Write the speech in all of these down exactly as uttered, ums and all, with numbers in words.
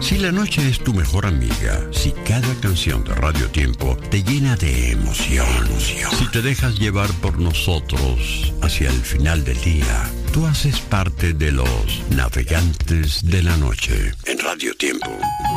Si la noche es tu mejor amiga, si cada canción de Radio Tiempo te llena de emoción, si te dejas llevar por nosotros hacia el final del día, tú haces parte de los navegantes de la noche en Radio Tiempo.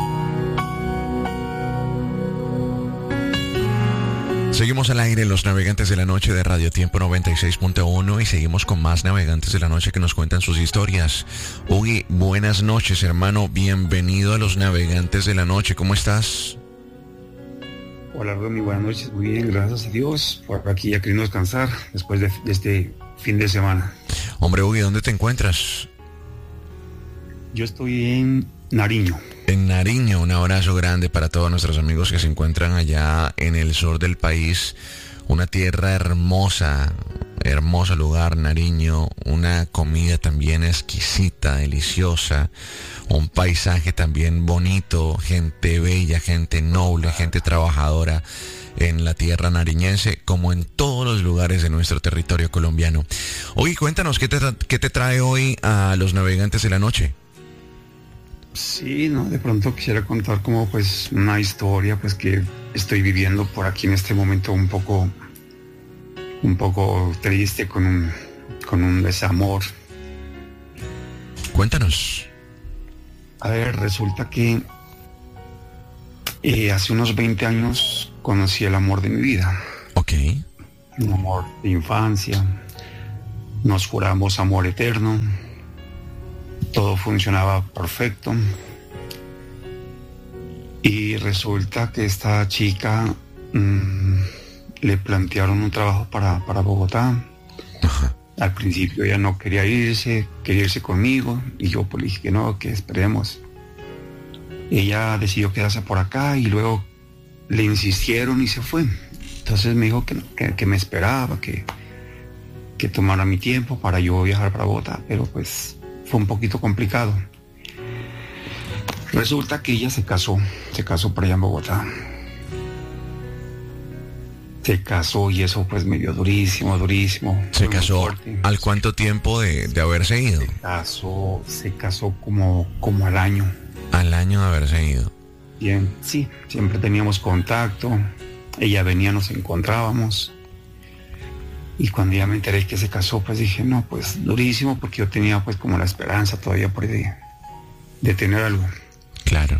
Seguimos al aire en los Navegantes de la Noche de Radio Tiempo noventa y seis punto uno y seguimos con más Navegantes de la Noche que nos cuentan sus historias. Ugi, buenas noches, hermano. Bienvenido a los Navegantes de la Noche. ¿Cómo estás? Hola, Romy. Buenas noches. Muy bien, gracias a Dios. Por aquí ya queriendo descansar después de, de este fin de semana. Hombre, Ugi, ¿dónde te encuentras? Yo estoy en Nariño. En Nariño, un abrazo grande para todos nuestros amigos que se encuentran allá en el sur del país. Una tierra hermosa, hermoso lugar, Nariño. Una comida también exquisita, deliciosa. Un paisaje también bonito, gente bella, gente noble, gente trabajadora en la tierra nariñense, como en todos los lugares de nuestro territorio colombiano. Oye, cuéntanos, ¿qué te, tra- qué te trae hoy a los Navegantes de la Noche? Sí, no, de pronto quisiera contar como pues una historia pues que estoy viviendo por aquí en este momento un poco un poco triste con un con un desamor. Cuéntanos. A ver, resulta que eh, hace unos veinte años conocí el amor de mi vida. Ok. Un amor de infancia. Nos juramos amor eterno. Todo funcionaba perfecto. Y resulta que esta chica mmm, le plantearon un trabajo para, para Bogotá. Ajá. Al principio ella no quería irse, quería irse conmigo. Y yo pues le dije que no, que esperemos. Ella decidió quedarse por acá y luego le insistieron y se fue. Entonces me dijo que, no, que, que me esperaba, que, que tomara mi tiempo para yo viajar para Bogotá. Pero pues fue un poquito complicado. Resulta que ella se casó, se casó por allá en Bogotá. Se casó y eso pues me dio durísimo, durísimo. Se casó. ¿Al cuánto tiempo de, de haberse ido? Se casó, se casó como, como al año. Al año de haberse ido. Bien, sí, siempre teníamos contacto. Ella venía, nos encontrábamos. Y cuando ya me enteré que se casó, pues dije, no, pues durísimo, porque yo tenía pues como la esperanza todavía por de, de tener algo. Claro.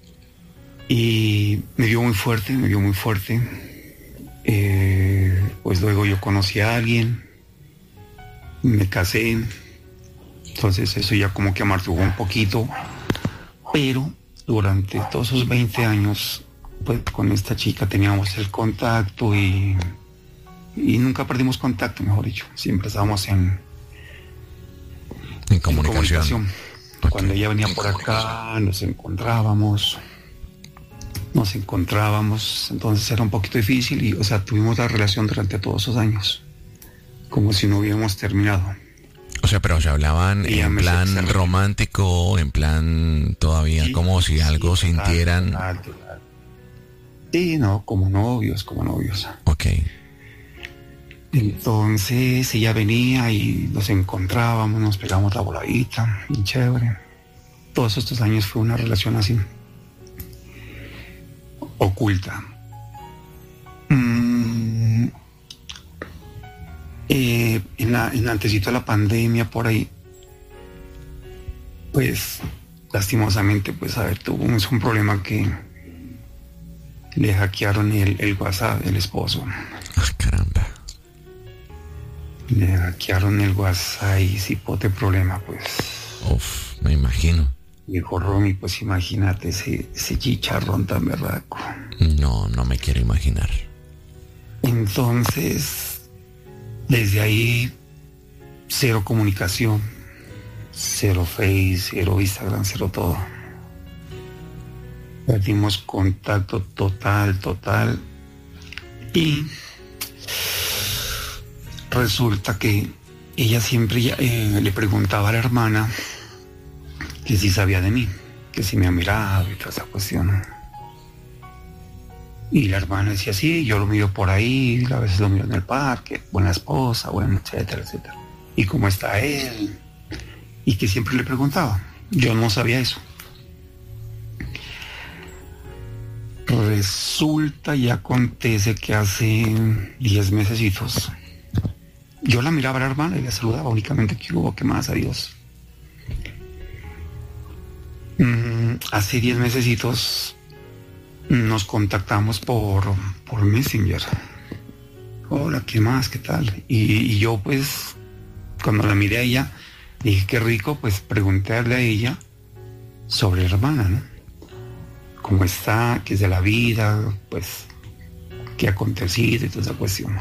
Y me dio muy fuerte, me dio muy fuerte. Eh, pues luego yo conocí a alguien, me casé, entonces eso ya como que amargó un poquito, pero durante todos esos veinte años, pues con esta chica teníamos el contacto y... Y nunca perdimos contacto, mejor dicho. Siempre estábamos en, en comunicación. En comunicación. Okay. Cuando ella venía por acá, nos encontrábamos. Nos encontrábamos. Entonces era un poquito difícil y, o sea, tuvimos la relación durante todos esos años. Como si no hubiéramos terminado. O sea, pero se hablaban ella en plan romántico, en plan todavía, sí, como si algo sí, total, sintieran. Total, total. Sí, no, como novios, como novios. Ok. Entonces ella venía y nos encontrábamos, nos pegamos la voladita, y chévere. Todos estos años fue una relación así, oculta. Mm, eh, en la, en antesito de la pandemia, por ahí, pues, lastimosamente, pues, a ver, tuvimos un problema que le hackearon el, el WhatsApp del esposo. Ah, caramba. Le hackearon el WhatsApp y si pote problema, pues. Uf, me imagino. Dijo Romy, pues imagínate ese, ese chicharrón tan berraco. No, no me quiero imaginar. Entonces, desde ahí, cero comunicación, cero Face, cero Instagram, cero todo. Perdimos contacto total, total. Y resulta que ella siempre eh, le preguntaba a la hermana que si sabía de mí, que si me ha mirado y toda esa cuestión. Y la hermana decía, sí, yo lo miro por ahí, a veces lo miro en el parque, buena esposa, bueno, etcétera, etcétera. ¿Y cómo está él? Y que siempre le preguntaba. Yo no sabía eso. Resulta y acontece que hace diez mesecitos yo la miraba a la hermana y la saludaba únicamente. ¿Qué hubo? ¿Qué más? Adiós. Mm, hace diez mesecitos nos contactamos por, por Messenger. Hola, ¿qué más? ¿Qué tal? Y, y yo pues, cuando la miré a ella, dije, qué rico, pues preguntarle a ella sobre la hermana, ¿no? ¿Cómo está? ¿Qué es de la vida? Pues, ¿qué ha acontecido? Y toda esa cuestión.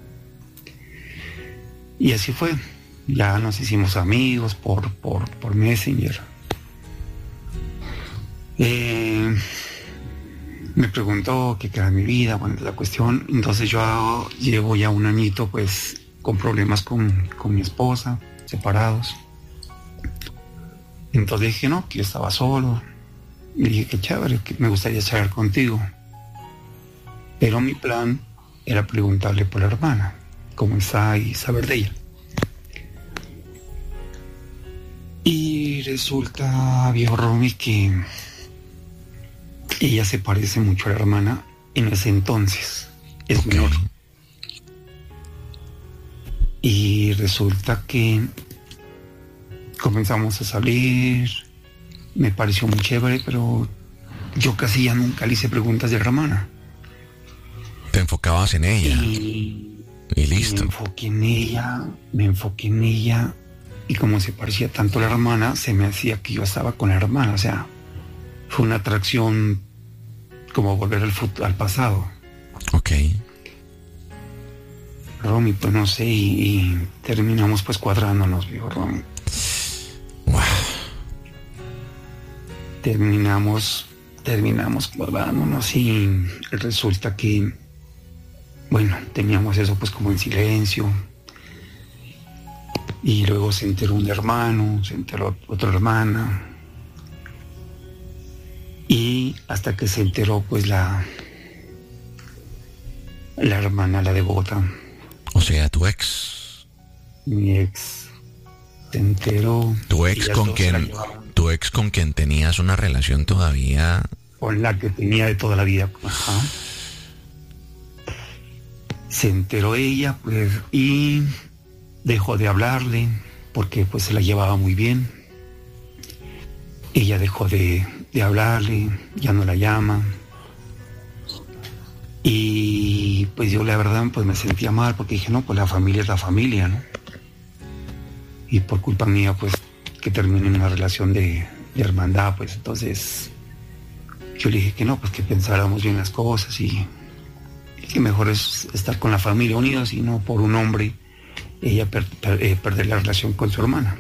Y así fue. Ya nos hicimos amigos por, por, por Messenger. Eh, me preguntó qué era mi vida, bueno, la cuestión. Entonces yo llevo ya un añito pues con problemas con, con mi esposa, separados. Entonces dije, no, que yo estaba solo. Y dije, qué chévere, que me gustaría charlar contigo. Pero mi plan era preguntarle por la hermana, cómo está y saber de ella. Y resulta, viejo Romy, que ella se parece mucho a la hermana en ese entonces. Es okay. Menor. Y resulta que comenzamos a salir. Me pareció muy chévere, pero yo casi ya nunca le hice preguntas de la hermana. Te enfocabas en ella. Y, y listo. Me enfoqué en ella, me enfoqué en ella. Y como se parecía tanto a la hermana, se me hacía que yo estaba con la hermana. O sea, fue una atracción como volver al, fut- al pasado. Ok. Romy, pues no sé, y, y terminamos pues cuadrándonos, viejo Romy. Wow. Terminamos, terminamos cuadrándonos y resulta que, bueno, teníamos eso pues como en silencio. Y luego se enteró un hermano, se enteró otra hermana. Y hasta que se enteró pues la, la hermana, la devota. O sea, tu ex. Mi ex se enteró. Tu ex con quien, tu ex con quien tenías una relación todavía. Con la que tenía de toda la vida. Ajá. Se enteró ella, pues, y dejó de hablarle porque pues se la llevaba muy bien. Ella dejó de, de hablarle, ya no la llama. Y pues yo la verdad pues me sentía mal porque dije, no, pues la familia es la familia, ¿no? Y por culpa mía pues que termine en una relación de, de hermandad, pues entonces yo le dije que no, pues que pensáramos bien las cosas y, y que mejor es estar con la familia unidos y no por un hombre ella per, per, eh, perder la relación con su hermana.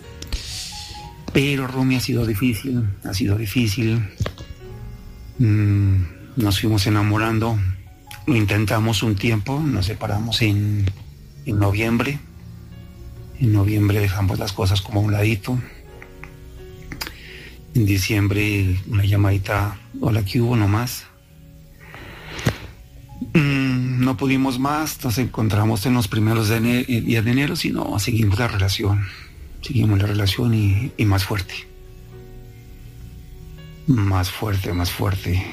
Pero Romy ha sido difícil, ha sido difícil. Mm, nos fuimos enamorando, lo intentamos un tiempo, nos separamos en, en noviembre. En noviembre dejamos las cosas como a un ladito. En diciembre una llamadita, hola, ¿qué hubo? Nomás. Mm, no pudimos más, nos encontramos en los primeros de enero, días de enero, sino seguimos la relación. Seguimos la relación y, y más fuerte. Más fuerte, más fuerte.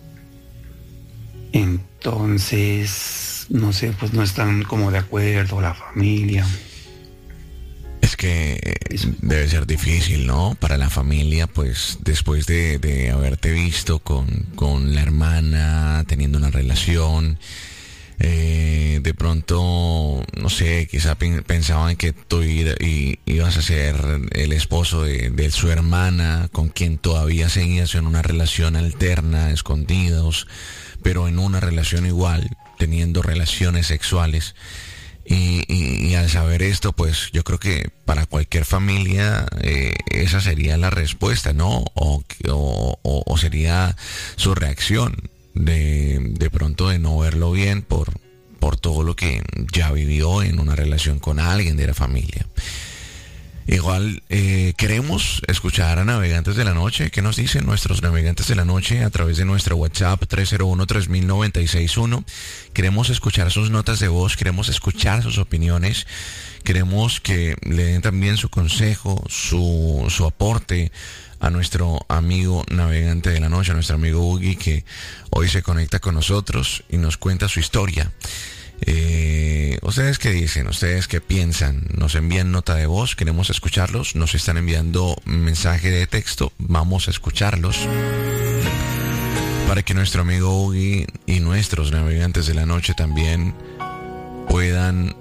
Entonces, no sé, pues no están como de acuerdo la familia. Es que debe ser difícil, ¿no? Para la familia, pues después de, de haberte visto con, con la hermana, teniendo una relación, eh, de pronto, no sé, quizá pensaban que tú y, ibas a ser el esposo de, de su hermana, con quien todavía seguías en una relación alterna, escondidos, pero en una relación igual, teniendo relaciones sexuales. Y, y, y al saber esto, pues yo creo que para cualquier familia eh, esa sería la respuesta, ¿no? O, o, o sería su reacción de, de pronto de no verlo bien por, por todo lo que ya vivió en una relación con alguien de la familia. Igual eh, queremos escuchar a Navegantes de la Noche. ¿Qué nos dicen nuestros Navegantes de la Noche a través de nuestro WhatsApp tres cero uno, tres mil noventa y seis uno? Queremos escuchar sus notas de voz, queremos escuchar sus opiniones, queremos que le den también su consejo, su, su aporte a nuestro amigo navegante de la noche, a nuestro amigo Ugi, que hoy se conecta con nosotros y nos cuenta su historia. Eh, ¿Ustedes qué dicen? ¿Ustedes qué piensan? Nos envían nota de voz, queremos escucharlos. Nos están enviando mensaje de texto, vamos a escucharlos para que nuestro amigo Ugi y nuestros navegantes de la noche también puedan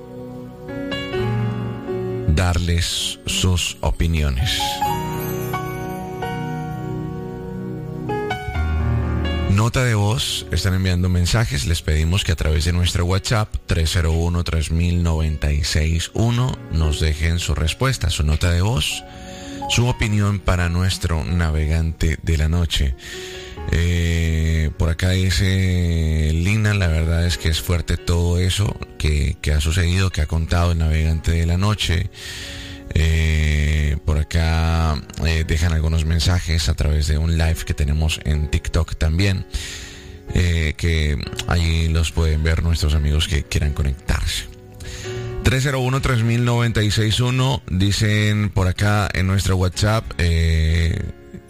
darles sus opiniones. Nota de voz, están enviando mensajes, les pedimos que a través de nuestro WhatsApp tres cero uno, tres mil noventa y seis uno nos dejen su respuesta, su nota de voz, su opinión para nuestro navegante de la noche. Eh, por acá dice Lina, la verdad es que es fuerte todo eso que, que ha sucedido, que ha contado el navegante de la noche. Eh, por acá eh, dejan algunos mensajes a través de un live que tenemos en TikTok también, eh, que allí los pueden ver nuestros amigos que quieran conectarse. tres cero uno, tres mil noventa y seis uno, dicen por acá en nuestro WhatsApp, eh,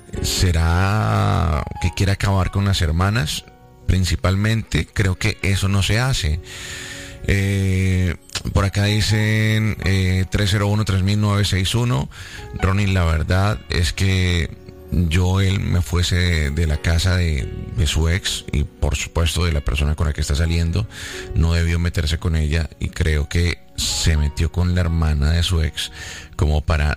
¿será que quiere acabar con las hermanas? Principalmente, creo que eso no se hace. Eh, por acá dicen eh, tres cero uno, tres mil novecientos sesenta y uno, Ronnie, la verdad es que yo él me fuese de, de la casa de, de su ex y por supuesto de la persona con la que está saliendo, no debió meterse con ella y creo que se metió con la hermana de su ex como para